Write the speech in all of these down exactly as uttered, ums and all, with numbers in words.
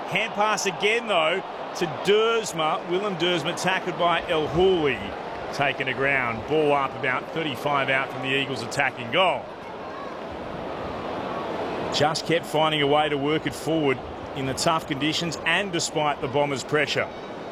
Hand pass again, though, to Dersma. Willem Dersma tackled by El Houli. Taken to ground. Ball up about thirty-five out from the Eagles' attacking goal. Just kept finding a way to work it forward in the tough conditions and despite the Bombers' pressure.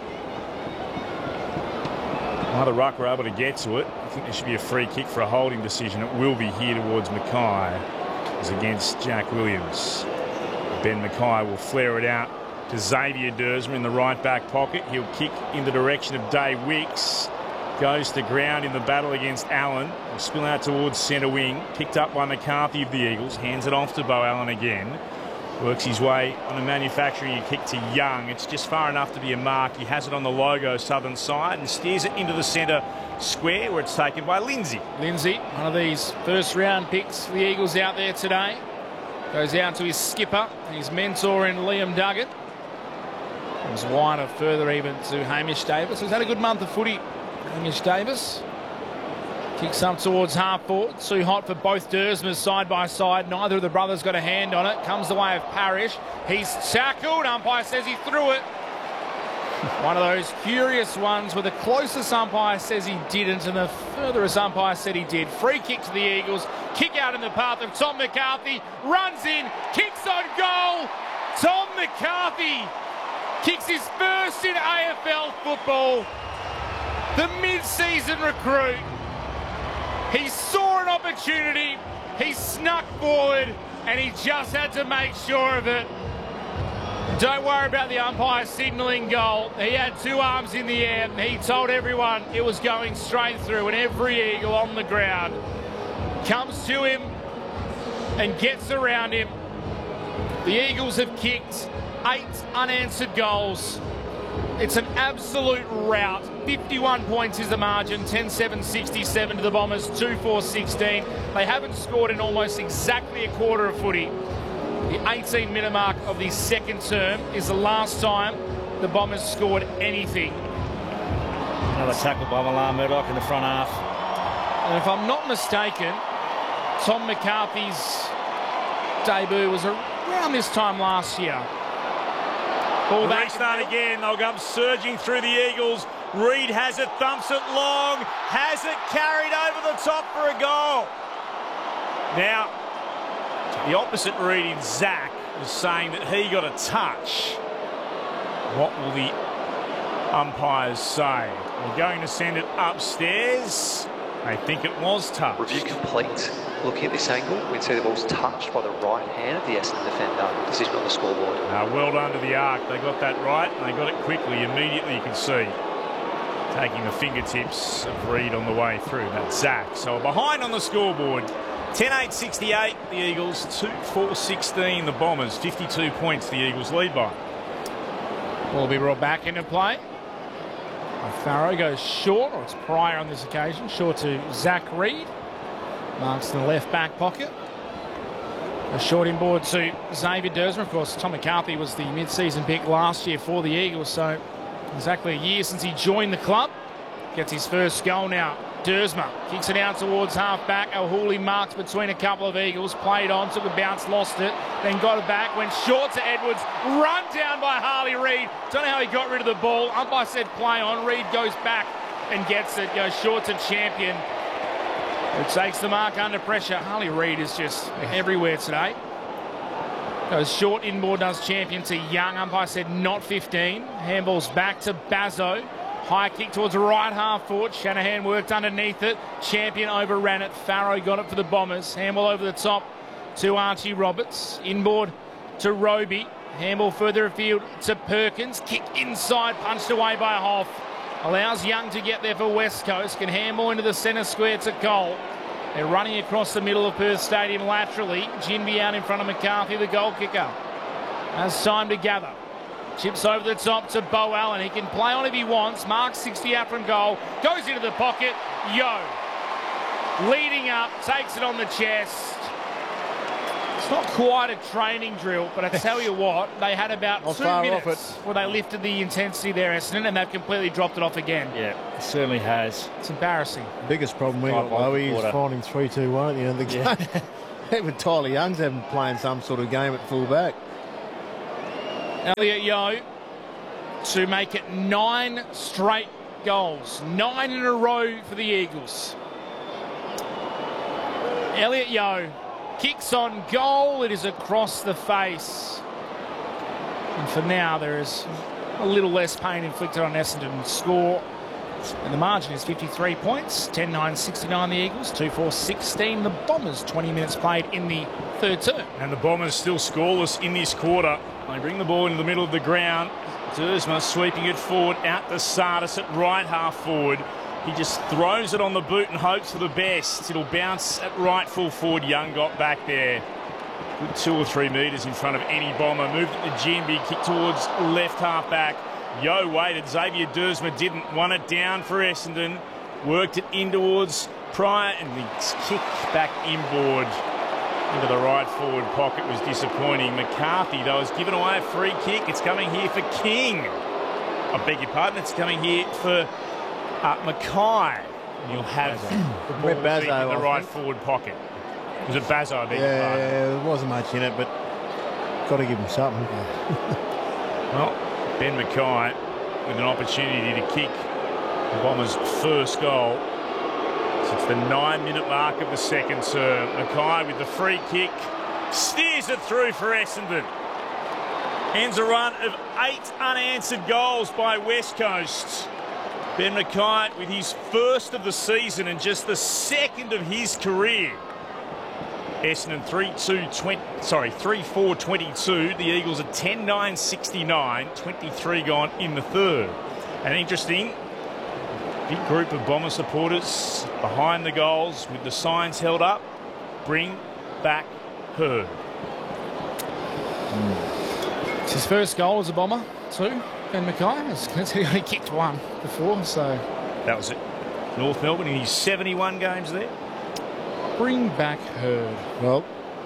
Either ruck were able to get to it. I think there should be a free kick for a holding decision. It will be here towards Mackay. It's against Jack Williams. Ben Mackay will flare it out to Xavier Dersma in the right back pocket. He'll kick in the direction of Dave Wicks. Goes to ground in the battle against Allen. Will spill out towards centre wing. Picked up by McCarthy of the Eagles. Hands it off to Beau Allen again. Works his way on a manufacturing kick to Young. It's just far enough to be a mark. He has it on the logo southern side and steers it into the centre square where it's taken by Lindsay. Lindsay, one of these first round picks for the Eagles out there today. Goes out to his skipper, his mentor in Liam Duggan. Comes wider further even to Hamish Davis. He's had a good month of footy, Hamish Davis. Kicks up towards half forward. Too hot for both Dersmas side by side. Neither of the brothers got a hand on it. Comes the way of Parrish. He's tackled. Umpire says he threw it. One of those curious ones where the closest umpire says he didn't and the furthest umpire said he did. Free kick to the Eagles. Kick out in the path of Tom McCarthy. Runs in. Kicks on goal. Tom McCarthy kicks his first in A F L football. The mid-season recruit. He saw an opportunity, he snuck forward, and he just had to make sure of it. Don't worry about the umpire signalling goal. He had two arms in the air, and he told everyone it was going straight through, and every Eagle on the ground comes to him and gets around him. The Eagles have kicked eight unanswered goals. It's an absolute rout. fifty-one points is the margin. ten seven sixty-seven to the Bombers. two four sixteen. They haven't scored in almost exactly a quarter of footy. The eighteen minute mark of the second term is the last time the Bombers scored anything. Another tackle by Milan Murdoch in the front half. And if I'm not mistaken, Tom McCarthy's debut was around this time last year. Ball back. Restart again. They'll come surging through the Eagles. Reid has it, thumps it long, has it carried over the top for a goal. Now, the opposite reading, Zach, is saying that he got a touch. What will the umpires say? They're going to send it upstairs. I think it was touch. Review complete. Looking at this angle, we can see the ball's touched by the right hand of the Essendon defender. Decision on the scoreboard. Uh, well done to the Arc. They got that right, and they got it quickly. Immediately, you can see. Taking the fingertips of Reid on the way through. That's Zach. So behind on the scoreboard. ten eight sixty-eight, the Eagles. two four sixteen, the Bombers. fifty-two points, the Eagles lead by. Ball will be brought back into play. Farrow goes short, or it's Pryor on this occasion. Short to Zach Reid. Marks in the left back pocket. A short inboard to Xavier Dersma. Of course, Tom McCarthy was the mid-season pick last year for the Eagles, so exactly a year since he joined the club. Gets his first goal now. Dersma kicks it out towards half-back. El Houli marks between a couple of Eagles. Played on, took a bounce, lost it. Then got it back, went short to Edwards. Run down by Harley Reid. Don't know how he got rid of the ball. Umpire said play on. Reid goes back and gets it. Goes short to Champion, who takes the mark under pressure. Harley Reid is just everywhere today. Goes short inboard, does Champion to Young. Umpire said not fifteen. Handball's back to Bazzo. High kick towards the right half forward. Shanahan worked underneath it. Champion overran it. Farrow got it for the Bombers. Handball over the top to Archie Roberts. Inboard to Roby. Handball further afield to Perkins. Kick inside, punched away by Hoff. Allows Young to get there for West Coast. Can handball into the centre square to Cole. They're running across the middle of Perth Stadium laterally. Ginby out in front of McCarthy, the goal kicker. Has time to gather. Chips over the top to Beau Allen. He can play on if he wants. Marks sixty out from goal. Goes into the pocket. Yo. Leading up. Takes it on the chest. It's not quite a training drill, but I tell you what, they had about two minutes where they lifted the intensity there, Essendon, and they've completely dropped it off again. Yeah, it certainly has. It's embarrassing. The biggest problem we got, Lowy, is finding three two one at the end of the game. Yeah. Even Tyler Young's having playing some sort of game at full back. Elliot Yeo to make it nine straight goals. Nine in a row for the Eagles. Elliot Yeo kicks on goal. It is across the face. And for now, there is a little less pain inflicted on Essendon. Score. And the margin is fifty-three points. ten nine sixty-nine the Eagles. two four sixteen the Bombers. twenty minutes played in the third term. And the Bombers still scoreless in this quarter. They bring the ball into the middle of the ground. Dersma sweeping it forward out to Sardis at right half forward. He just throws it on the boot and hopes for the best. It'll bounce at right full forward. Young got back there. Good two or three metres in front of any Bomber. Moved it to Jimby. Kick towards left half back. Yo waited. Xavier Dersma didn't. Won it down for Essendon. Worked it in towards Pryor. And the kick back inboard into the right forward pocket was disappointing. McCarthy, though, has given away a free kick. It's coming here for King. I beg your pardon. It's coming here for uh, Mackay. And you'll have the ball in Bazzo, the right think. forward pocket. Was it Bazzo? I beg your Yeah, pardon. yeah, there wasn't much in it, but got to give him something. Well, Ben Mackay with an opportunity to kick the Bombers' first goal. It's the nine-minute mark of the second term. Mackay with the free kick steers it through for Essendon. Ends a run of eight unanswered goals by West Coast. Ben Mackay with his first of the season and just the second of his career. Essendon three two twenty, sorry, three four twenty-two. The Eagles are ten nine sixty-nine. twenty-three gone in the third. And interesting, big group of Bomber supporters behind the goals with the signs held up. Bring back Herd. It's his first goal as a Bomber, too. Ben Mackay. He only kicked one before, so. That was it. North Melbourne in his seventy-one games there. Bring back Herd. Well,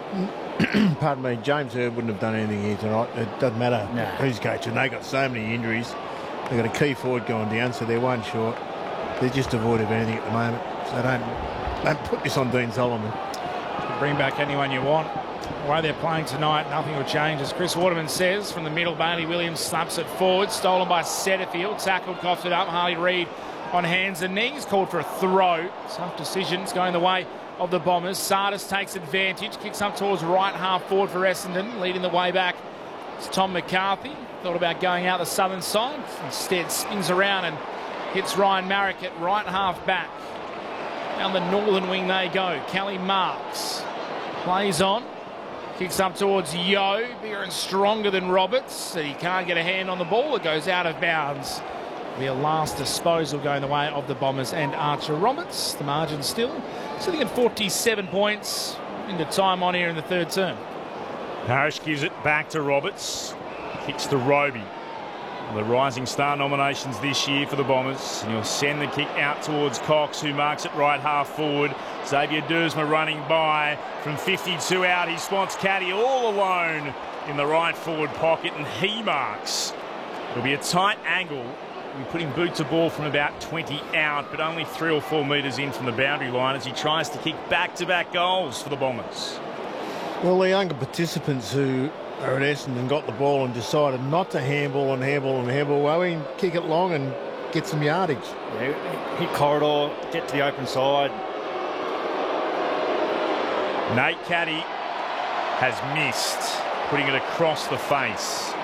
pardon me, James Herd wouldn't have done anything here tonight. It doesn't matter Nah. who's coaching. They got so many injuries. They've got a key forward going down, so they're one short. They're just devoid of anything at the moment. So don't, don't put this on Dean Solomon. Bring back anyone you want. The way they're playing tonight, nothing will change. As Chris Waterman says, from the middle, Bailey Williams slaps it forward. Stolen by Setterfield. Tackled, coughed it up. Harley Reid on hands and knees. Called for a throw. Tough decisions going the way of the Bombers. Sardis takes advantage. Kicks up towards right half forward for Essendon. Leading the way back is Tom McCarthy. Thought about going out the southern side. Instead spins around and hits Ryan Marrick at right half back. Down the northern wing they go. Kelly Marks plays on. Kicks up towards Yo. Bigger and stronger than Roberts. He can't get a hand on the ball. It goes out of bounds. Be a last disposal going the way of the Bombers and Archer Roberts. The margin still sitting at forty-seven points into time on here in the third term. Parrish gives it back to Roberts. Kicks to Roby. The Rising Star nominations this year for the Bombers. And he'll send the kick out towards Cox, who marks it right half forward. Xavier Dersma running by from fifty-two out. He spots Caddy all alone in the right forward pocket, and he marks. It'll be a tight angle. We're putting boot to ball from about twenty out, but only three or four metres in from the boundary line as he tries to kick back-to-back goals for the Bombers. Well, the younger participants who are at Essendon got the ball and decided not to handball and handball and handball. Well, we can kick it long and get some yardage. Yeah, hit corridor, get to the open side. Nate Caddy has missed, putting it across the face.